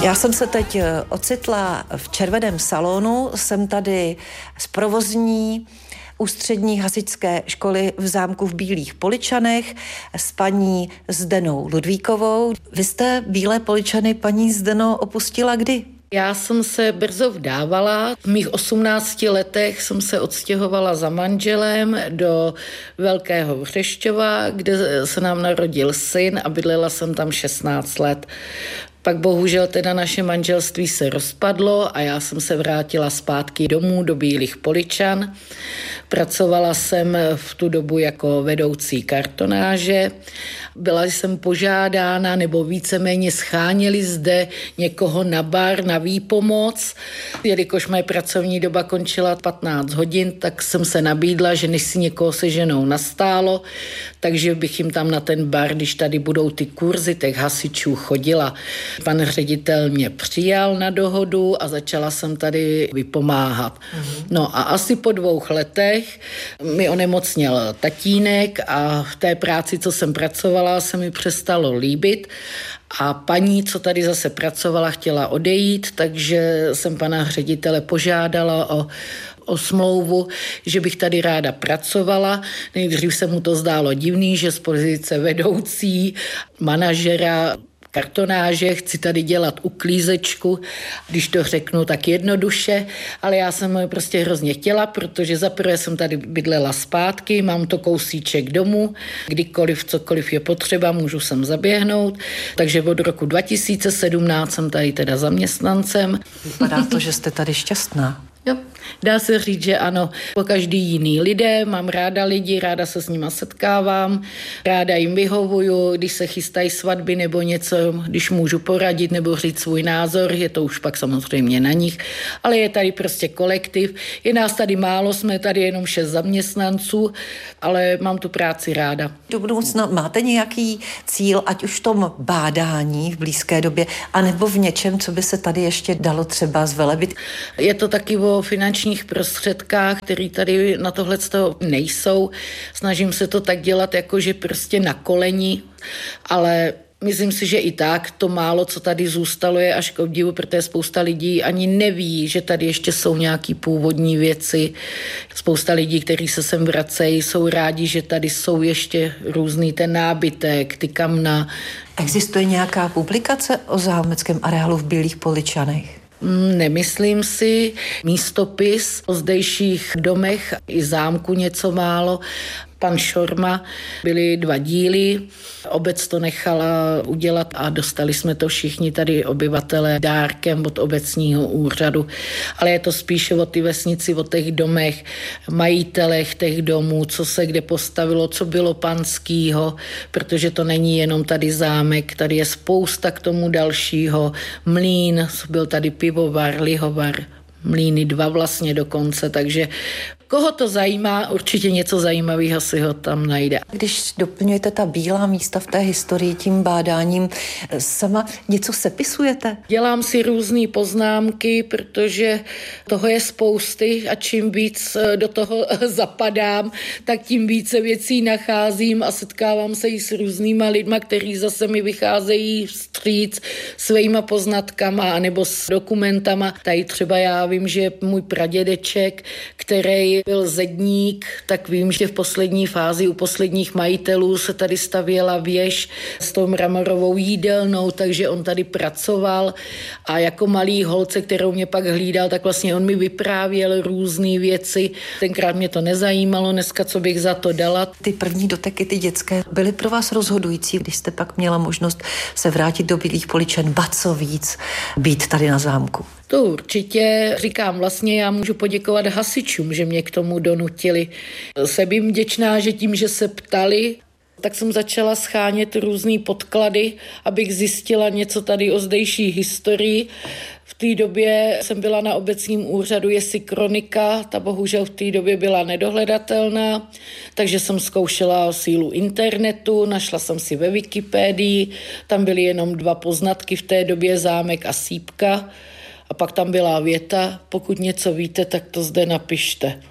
Já jsem se teď ocitla v Červeném salonu, jsem tady z provozní ústřední hasičské školy v zámku v Bílých Poličanech s paní Zdenou Ludvíkovou. Vy jste Bílé Poličany, paní Zdeno, opustila kdy? Já jsem se brzo vdávala. V mých 18 letech jsem se odstěhovala za manželem do Velkého Vřešťova, kde se nám narodil syn a bydlela jsem tam 16 let. Pak bohužel teda naše manželství se rozpadlo a já jsem se vrátila zpátky domů do Bílých Poličan. Pracovala jsem v tu dobu jako vedoucí kartonáže. Byla jsem požádána, nebo víceméně scháněli zde někoho na bar, na výpomoc. Jelikož moje pracovní doba končila 15 hodin, tak jsem se nabídla, že než si někoho se ženou nastálo, takže bych jim tam na ten bar, když tady budou ty kurzy těch hasičů, chodila. Pan ředitel mě přijal na dohodu a začala jsem tady vypomáhat. No a asi po 2 letech mi onemocněl tatínek a v té práci, co jsem pracovala, se mi přestalo líbit a paní, co tady zase pracovala, chtěla odejít, takže jsem pana ředitele požádala o smlouvu, že bych tady ráda pracovala. Nejdřív se mu to zdálo divný, že z pozice vedoucí, manažera kartonáže, chci tady dělat uklízečku, když to řeknu tak jednoduše, ale já jsem prostě hrozně chtěla, protože zaprvé jsem tady bydlela zpátky, mám to kousíček domů, kdykoliv, cokoliv je potřeba, můžu sem zaběhnout, takže od roku 2017 jsem tady teda zaměstnancem. Vypadá to, že jste tady šťastná. Jo, dá se říct, že ano, po každý jiný lidé, mám ráda lidi, ráda se s nima setkávám, ráda jim vyhovuju, když se chystají svatby nebo něco, když můžu poradit nebo říct svůj názor, je to už pak samozřejmě na nich, ale je tady prostě kolektiv, je nás tady málo, jsme tady jenom 6 zaměstnanců, ale mám tu práci ráda. Do budoucna máte nějaký cíl, ať už v tom bádání v blízké době, anebo v něčem, co by se tady ještě dalo třeba zvelebit? Je to taky o finančních prostředkách, které tady na tohleto nejsou. Snažím se to tak dělat, jakože prostě na koleni, ale myslím si, že i tak to málo, co tady zůstalo, je až k obdivu, protože spousta lidí ani neví, že tady ještě jsou nějaký původní věci. Spousta lidí, kteří se sem vracejí, jsou rádi, že tady jsou ještě různý ten nábytek, ty kamna. Existuje nějaká publikace o zámeckém areálu v Bílých Poličanech? Nemyslím si. Místopis o zdejších domech i zámku něco málo. Pan Šorma, byly 2 díly, obec to nechala udělat a dostali jsme to všichni tady obyvatelé dárkem od obecního úřadu. Ale je to spíše o ty vesnici, o těch domech, majitelech těch domů, co se kde postavilo, co bylo panskýho, protože to není jenom tady zámek, tady je spousta k tomu dalšího. Mlýn, byl tady pivovar, lihovar, mlýny 2 vlastně dokonce, takže koho to zajímá, určitě něco zajímavého si ho tam najde. Když doplňujete ta bílá místa v té historii tím bádáním, sama něco sepisujete? Dělám si různé poznámky, protože toho je spousty a čím víc do toho zapadám, tak tím více věcí nacházím a setkávám se i s různýma lidma, kteří zase mi vycházejí vstříc svýma poznatkama anebo s dokumentama. Tady třeba já vím, že můj pradědeček, který byl zedník, tak vím, že v poslední fázi u posledních majitelů se tady stavěla věž s tou mramorovou jídelnou, takže on tady pracoval a jako malý holce, kterou mě pak hlídal, tak vlastně on mi vyprávěl různé věci. Tenkrát mě to nezajímalo, dneska co bych za to dala. Ty první doteky, ty dětské, byly pro vás rozhodující, když jste pak měla možnost se vrátit do Bílých Poličan, ba co víc, být tady na zámku? To určitě, říkám, vlastně já můžu poděkovat hasičům, že mě k tomu donutili. Jsem jim vděčná, že tím, že se ptali, tak jsem začala schánět různý podklady, abych zjistila něco tady o zdejší historii. V té době jsem byla na obecním úřadu Jestli kronika, ta bohužel v té době byla nedohledatelná, takže jsem zkoušela sílu internetu, našla jsem si ve Wikipedii, tam byly jenom 2 poznatky v té době, zámek a sýpka. A pak tam byla věta, pokud něco víte, tak to zde napište.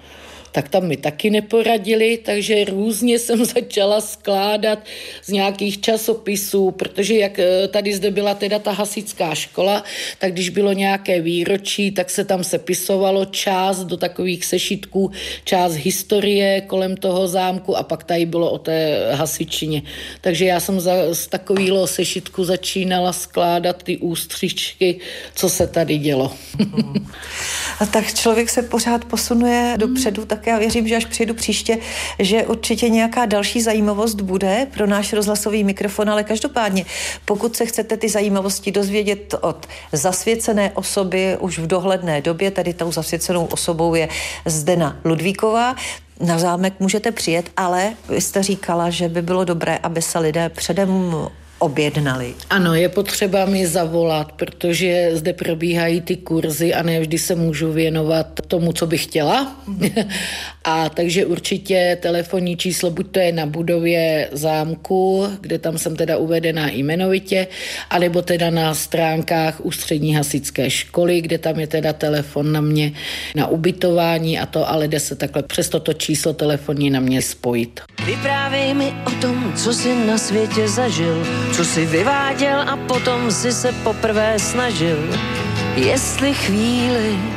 tak tam mi taky neporadili, takže různě jsem začala skládat z nějakých časopisů, protože jak tady zde byla teda ta hasičská škola, tak když bylo nějaké výročí, tak se tam sepisovalo část do takových sešitků, část historie kolem toho zámku a pak tady bylo o té hasičině. Takže já jsem z takového sešitku začínala skládat ty ústřičky, co se tady dělo. A tak člověk se pořád posunuje dopředu, tak já věřím, že až přijdu příště, že určitě nějaká další zajímavost bude pro náš rozhlasový mikrofon, ale každopádně, pokud se chcete ty zajímavosti dozvědět od zasvěcené osoby už v dohledné době, tady tou zasvěcenou osobou je Zdena Ludvíková, na zámek můžete přijet, ale vy jste říkala, že by bylo dobré, aby se lidé předem objednali. Ano, je potřeba mi zavolat, protože zde probíhají ty kurzy a ne vždy se můžu věnovat tomu, co bych chtěla. A takže určitě telefonní číslo, buď to je na budově zámku, kde tam jsem teda uvedená jmenovitě, anebo teda na stránkách Ústřední hasičské školy, kde tam je teda telefon na mě na ubytování a to, ale jde se takhle přes toto číslo telefonní na mě spojit. Vyprávěj mi o tom, co jsi na světě zažil, co jsi vyváděl a potom si se poprvé snažil, jestli chvíli